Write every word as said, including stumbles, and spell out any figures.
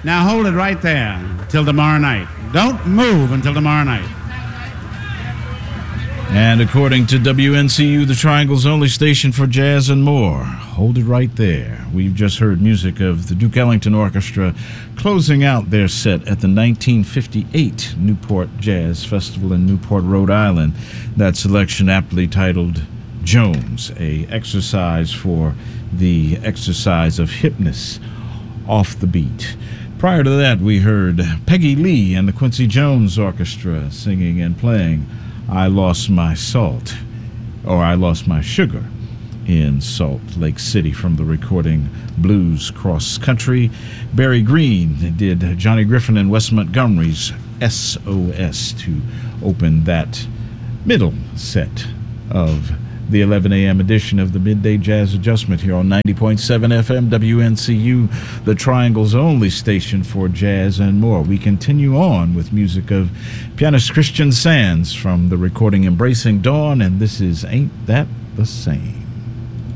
Now hold it right there till tomorrow night. Don't move until tomorrow night. And according to W N C U, the Triangle's only station for jazz and more, hold it right there. We've just heard music of the Duke Ellington Orchestra closing out their set at the nineteen fifty-eight Newport Jazz Festival in Newport, Rhode Island. That selection aptly titled Jones, a exercise for the exercise of hypnosis off the beat. Prior to that, we heard Peggy Lee and the Quincy Jones Orchestra singing and playing I Lost My Salt, or I Lost My Sugar, in Salt Lake City from the recording Blues Cross Country. Barry Green did Johnny Griffin and Wes Montgomery's S O S to open that middle set of the eleven a.m. edition of the Midday Jazz Adjustment here on ninety point seven F M W N C U, the Triangle's only station for jazz and more. We continue on with music of pianist Christian Sands from the recording Embracing Dawn, and this is Ain't That the Same.